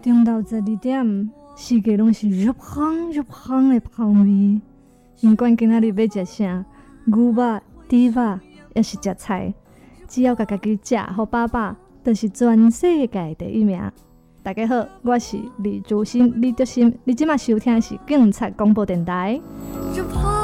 中昼12点，四界拢是入香入香的香味。不管今仔日要食啥，牛肉、猪肉，也是食菜，只要家己食好饱饱，就是全世界第一名。大家好，我是李竹心、李德心，你即马收听的是警察广播电台。